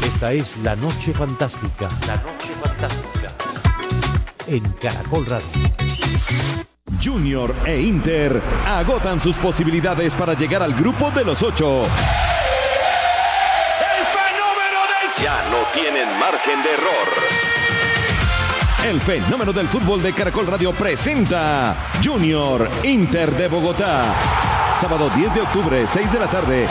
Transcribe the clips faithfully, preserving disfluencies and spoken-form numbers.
Esta es La Noche Fantástica. La Noche Fantástica. En Caracol Radio. Junior e Inter agotan sus posibilidades para llegar al grupo de los ocho. ¡El fenómeno del... Ya no tienen margen de error! El fenómeno del fútbol de Caracol Radio presenta Junior Inter de Bogotá. Sábado diez de octubre, seis de la tarde.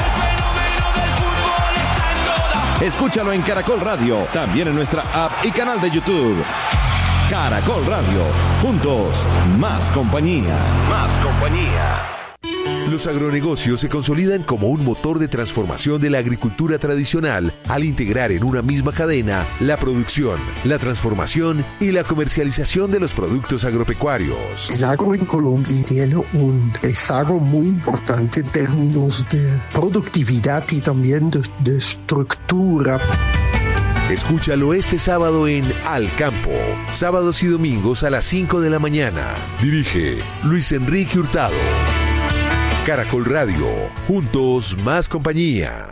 Escúchalo en Caracol Radio, también en nuestra app y canal de YouTube. Caracol Radio, juntos, más compañía. Más compañía. Los agronegocios se consolidan como un motor de transformación de la agricultura tradicional al integrar en una misma cadena la producción, la transformación y la comercialización de los productos agropecuarios. El agro en Colombia tiene un rezago muy importante en términos de productividad y también de, de estructura. Escúchalo este sábado en Al Campo, sábados y domingos a las cinco de la mañana. Dirige Luis Enrique Hurtado. Caracol Radio, juntos más compañía.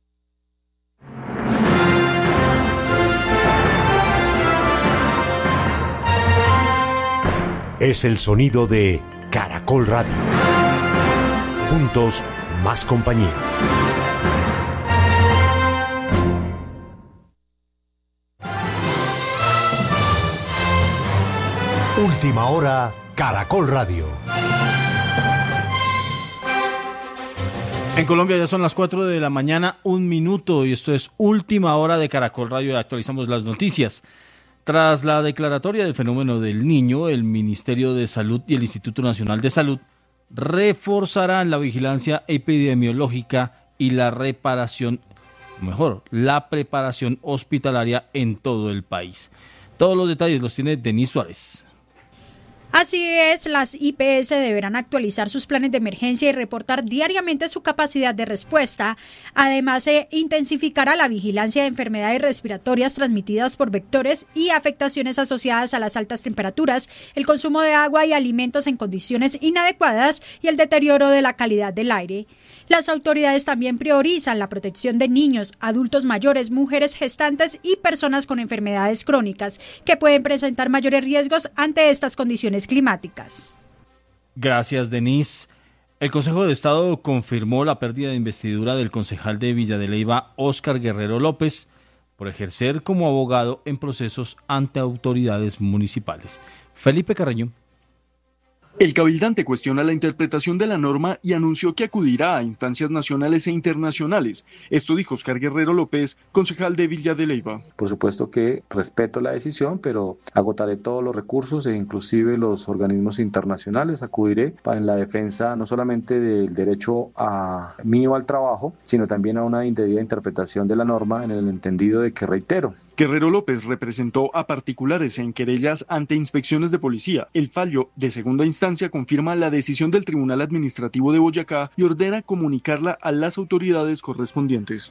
Es el sonido de Caracol Radio. Juntos más compañía. Última hora, Caracol Radio. En Colombia ya son las cuatro de la mañana, un minuto, y esto es Última Hora de Caracol Radio y actualizamos las noticias. Tras la declaratoria del fenómeno del Niño, el Ministerio de Salud y el Instituto Nacional de Salud reforzarán la vigilancia epidemiológica y la reparación, o mejor, la preparación hospitalaria en todo el país. Todos los detalles los tiene Denis Suárez. Así es, las I P S deberán actualizar sus planes de emergencia y reportar diariamente su capacidad de respuesta. Además, se intensificará la vigilancia de enfermedades respiratorias transmitidas por vectores y afectaciones asociadas a las altas temperaturas, el consumo de agua y alimentos en condiciones inadecuadas y el deterioro de la calidad del aire. Las autoridades también priorizan la protección de niños, adultos mayores, mujeres gestantes y personas con enfermedades crónicas que pueden presentar mayores riesgos ante estas condiciones climáticas. Gracias, Denise. El Consejo de Estado confirmó la pérdida de investidura del concejal de Villa de Leyva, Óscar Guerrero López, por ejercer como abogado en procesos ante autoridades municipales. Felipe Carreño. El cabildante cuestiona la interpretación de la norma y anunció que acudirá a instancias nacionales e internacionales. Esto dijo Óscar Guerrero López, concejal de Villa de Leyva. Por supuesto que respeto la decisión, pero agotaré todos los recursos e inclusive los organismos internacionales. Acudiré en la defensa no solamente del derecho a mío al trabajo, sino también a una indebida interpretación de la norma en el entendido de que, reitero, Guerrero López representó a particulares en querellas ante inspecciones de policía. El fallo de segunda instancia confirma la decisión del Tribunal Administrativo de Boyacá y ordena comunicarla a las autoridades correspondientes.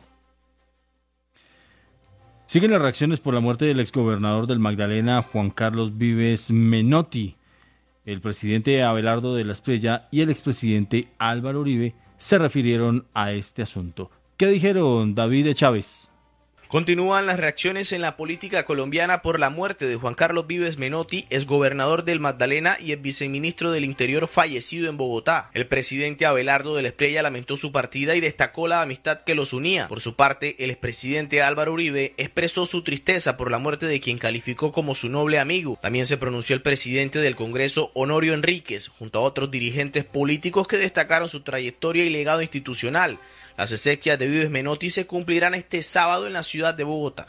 Siguen las reacciones por la muerte del exgobernador del Magdalena, Juan Carlos Vives Menotti. El presidente Abelardo de la Espriella y el expresidente Álvaro Uribe se refirieron a este asunto. ¿Qué dijeron, David Chávez? Continúan las reacciones en la política colombiana por la muerte de Juan Carlos Vives Menotti, exgobernador del Magdalena y exviceministro del Interior fallecido en Bogotá. El presidente Abelardo de la Espriella lamentó su partida y destacó la amistad que los unía. Por su parte, el expresidente Álvaro Uribe expresó su tristeza por la muerte de quien calificó como su noble amigo. También se pronunció el presidente del Congreso, Honorio Enríquez, junto a otros dirigentes políticos que destacaron su trayectoria y legado institucional. Las exequias de Vives Menotti se cumplirán este sábado en la ciudad de Bogotá.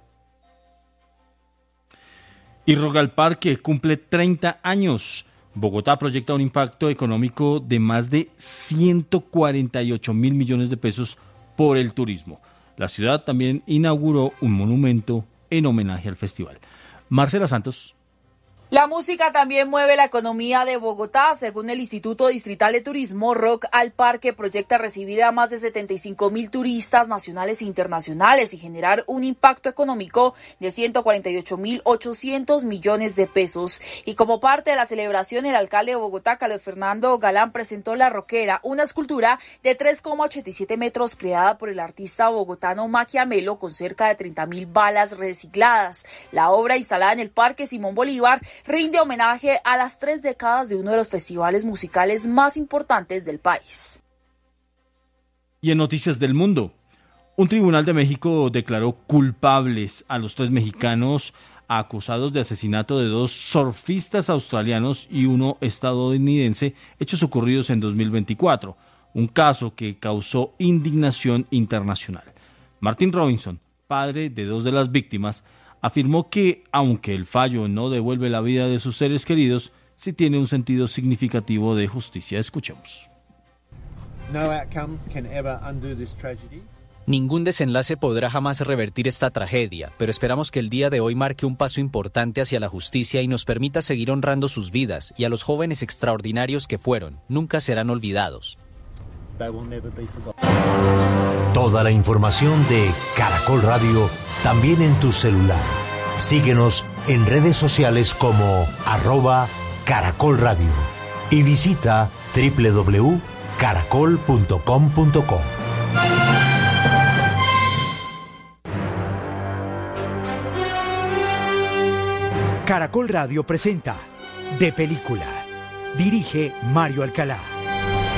Y Rogal Parque cumple treinta años. Bogotá proyecta un impacto económico de más de ciento cuarenta y ocho mil millones de pesos por el turismo. La ciudad también inauguró un monumento en homenaje al festival. Marcela Santos. La música también mueve la economía de Bogotá. Según el Instituto Distrital de Turismo, Rock al Parque proyecta recibir a más de setenta y cinco mil turistas nacionales e internacionales y generar un impacto económico de ciento cuarenta y ocho mil ochocientos millones de pesos. Y como parte de la celebración, el alcalde de Bogotá, Carlos Fernando Galán, presentó La Roquera, una escultura de tres coma ochenta y siete metros creada por el artista bogotano Maquiamelo con cerca de treinta mil balas recicladas. La obra, instalada en el Parque Simón Bolívar, rinde homenaje a las tres décadas de uno de los festivales musicales más importantes del país. Y en noticias del mundo, un tribunal de México declaró culpables a los tres mexicanos acusados de asesinato de dos surfistas australianos y uno estadounidense, hechos ocurridos en dos mil veinticuatro, un caso que causó indignación internacional. Martin Robinson, padre de dos de las víctimas, afirmó que, aunque el fallo no devuelve la vida de sus seres queridos, sí tiene un sentido significativo de justicia. Escuchemos. Ningún desenlace podrá jamás revertir esta tragedia, pero esperamos que el día de hoy marque un paso importante hacia la justicia y nos permita seguir honrando sus vidas, y a los jóvenes extraordinarios que fueron, nunca serán olvidados. Toda la información de Caracol Radio también en tu celular. Síguenos en redes sociales como arroba Caracol Radio y visita doble u doble u doble u punto caracol punto com punto co. Caracol Radio presenta De Película. Dirige Mario Alcalá.